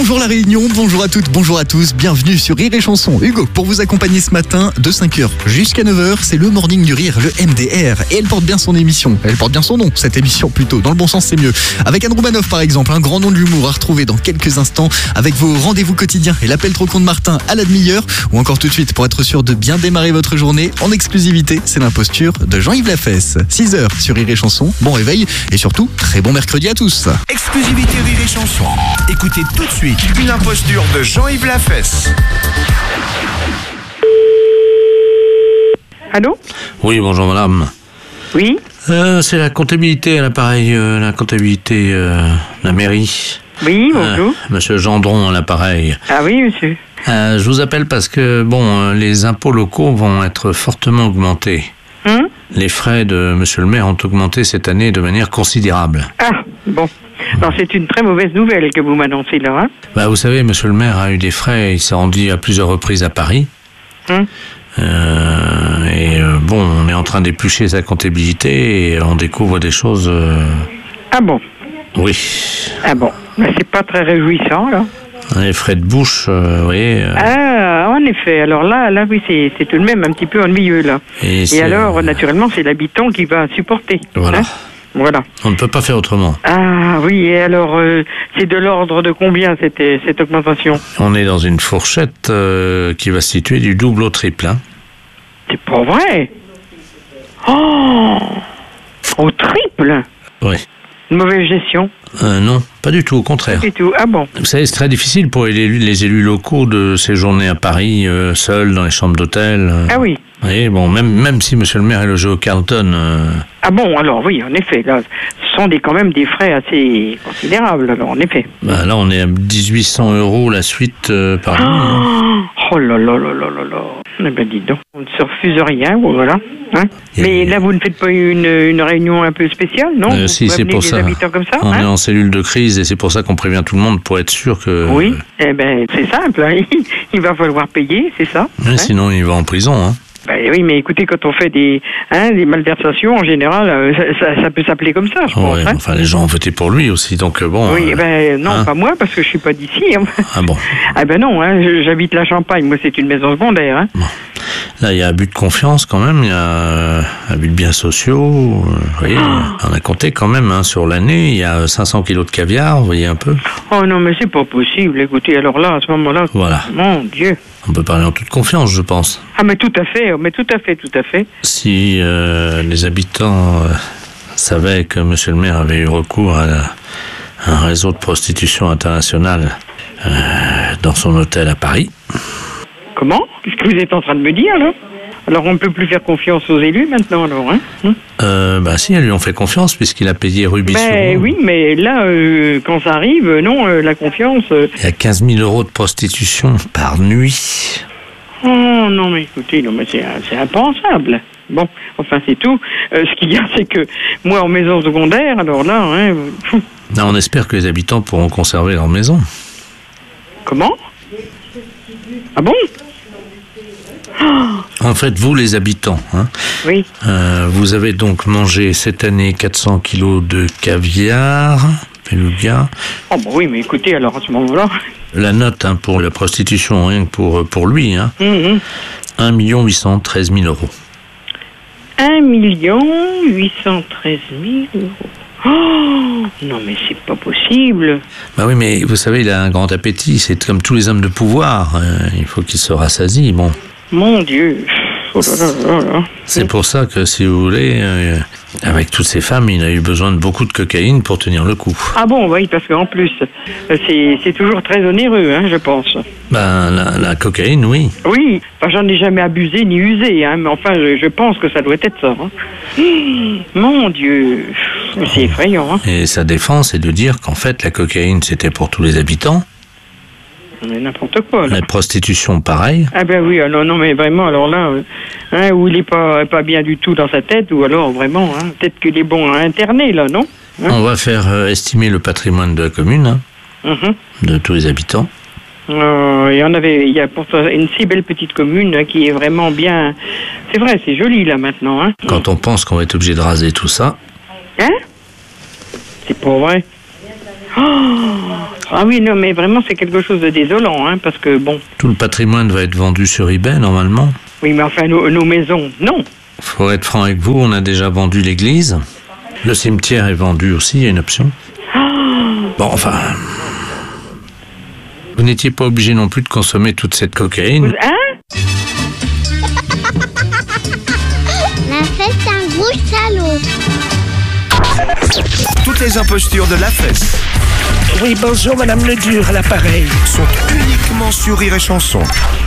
Bonjour la Réunion, bonjour à toutes, bonjour à tous, bienvenue sur Rire et Chanson. Hugo, pour vous accompagner ce matin de 5h jusqu'à 9h, c'est le Morning du Rire, le MDR. Et elle porte bien son émission, elle porte bien son nom, cette émission plutôt, dans le bon sens c'est mieux. Avec Anne Roumanoff par exemple, un grand nom de l'humour à retrouver dans quelques instants avec vos rendez-vous quotidiens et l'appel trop con de Martin à la demi-heure. Ou encore tout de suite pour être sûr de bien démarrer votre journée, en exclusivité, c'est l'imposture de Jean-Yves Lafesse. 6h sur Rire et Chanson, bon réveil et surtout, très bon mercredi à tous. Exclusivité Rire et Chanson. Écoutez tout de suite une imposture de Jean-Yves Lafesse. Allô? Oui, bonjour madame. Oui? C'est la comptabilité à l'appareil, la comptabilité de la mairie. Oui, bonjour. Monsieur Gendron à l'appareil. Ah oui, monsieur. Je vous appelle parce que, les impôts locaux vont être fortement augmentés. Les frais de monsieur le maire ont augmenté cette année de manière considérable. Ah, bon. Alors, c'est une très mauvaise nouvelle que vous m'annoncez là, hein? Vous savez, monsieur le maire a eu des frais, il s'est rendu à plusieurs reprises à Paris. On est en train d'éplucher sa comptabilité et on découvre des choses... Ah bon? Oui. Ah bon. C'est pas très réjouissant, là. Les frais de bouche, vous voyez... Ah, en effet. Alors là, oui, c'est tout de même un petit peu ennuyeux, là. Et alors, naturellement, c'est l'habitant qui va supporter. Voilà. Hein? Voilà. On ne peut pas faire autrement. Ah oui, et alors, c'est de l'ordre de combien cette augmentation? On est dans une fourchette qui va se situer du double au triple. Hein. C'est pas vrai? Oh! Au triple? Oui. Une mauvaise gestion? Non, pas du tout, au contraire. Pas du tout. Ah bon? Vous savez, c'est très difficile pour les élus locaux de séjourner à Paris, seuls, dans les chambres d'hôtel. Ah oui. Vous voyez, même si monsieur le maire est logé au Carlton... Ah bon, alors oui, en effet, là, ce sont quand même des frais assez considérables, alors, en effet. Là, on est à 1800 € la suite par nuit. Hein. Oh là là là là là là. Eh ben, dis donc, on ne se refuse rien, voilà. Hein? Mais là, vous ne faites pas une réunion un peu spéciale, non? Si, c'est pour ça. Comme ça. On est en cellule de crise et c'est pour ça qu'on prévient tout le monde pour être sûr que... Oui, eh ben, c'est simple, hein. Il va falloir payer, c'est ça. Oui, hein? Sinon, il va en prison, hein. Oui, mais écoutez, quand on fait des malversations, en général, ça peut s'appeler comme ça, je pense. Hein? Enfin, les gens ont voté pour lui aussi, donc bon... Oui, non, pas moi, parce que je suis pas d'ici. Hein. Ah bon? Ah ben non, hein, j'habite la Champagne, moi c'est une maison secondaire. Hein. Bon. Là, il y a abus de confiance quand même, il y a abus de biens sociaux, vous voyez, on a compté quand même, hein, sur l'année, il y a 500 kilos de caviar, vous voyez un peu. Oh non, mais c'est pas possible, écoutez, alors là, à ce moment-là... Voilà. Mon Dieu. On peut parler en toute confiance, je pense. Ah mais tout à fait, tout à fait. Si les habitants savaient que monsieur le maire avait eu recours à un réseau de prostitution internationale dans son hôtel à Paris... Comment? Qu'est-ce que vous êtes en train de me dire, là? Alors, on ne peut plus faire confiance aux élus, maintenant, alors, hein? Si, elles lui ont fait confiance, puisqu'il a payé rue Bisson. Oui, mais là, quand ça arrive, non, la confiance... Il y a 15 000 € de prostitution par nuit. Oh, non, mais écoutez, non, mais c'est impensable. Bon, enfin, c'est tout. Ce qu'il y a, c'est que, moi, en maison secondaire, alors là, hein... Là, on espère que les habitants pourront conserver leur maison. Comment? Ah bon? En fait, vous, les habitants, hein, oui. Vous avez donc mangé cette année 400 kilos de caviar, beluga. Oh, bah oui, mais écoutez, alors à ce moment-là... La note pour la prostitution, rien que pour lui, hein, 1 813 000 €. 1 813 000 €. Oh, non, mais c'est pas possible. Oui, mais vous savez, il a un grand appétit, c'est comme tous les hommes de pouvoir, il faut qu'il se rassasie, bon. Mon Dieu. Oh là là là là. C'est pour ça que, si vous voulez, avec toutes ces femmes, il a eu besoin de beaucoup de cocaïne pour tenir le coup. Ah bon, oui, parce qu'en plus, c'est toujours très onéreux, hein, je pense. La cocaïne, oui. Oui, enfin, j'en ai jamais abusé ni usé, hein, mais enfin, je pense que ça doit être ça. Hein. Mon Dieu, c'est effrayant. Hein. Et sa défense est de dire qu'en fait, la cocaïne, c'était pour tous les habitants. Mais n'importe quoi, là. La prostitution, pareil. Ah ben oui, alors non, mais vraiment, alors là, où il est pas bien du tout dans sa tête, ou alors vraiment, hein, peut-être qu'il est bon à interner, là, non? Hein? On va faire estimer le patrimoine de la commune, hein, de tous les habitants. Il y a pourtant une si belle petite commune qui est vraiment bien... C'est vrai, c'est joli, là, maintenant. Hein? Quand on pense qu'on va être obligé de raser tout ça... Hein? C'est pas vrai. Ah oui, non, mais vraiment, c'est quelque chose de désolant, hein, parce que, bon... Tout le patrimoine va être vendu sur eBay, normalement. Oui, mais enfin, nos maisons, non. Faut être franc avec vous, on a déjà vendu l'église. Le cimetière est vendu aussi, il y a une option. Bon, enfin... Vous n'étiez pas obligé non plus de consommer toute cette cocaïne. Hein? La fesse, c'est un gros salaud. Toutes les impostures de la fesse Oui, bonjour, Madame Ledur, à l'appareil. sont uniquement sur Rire et Chanson.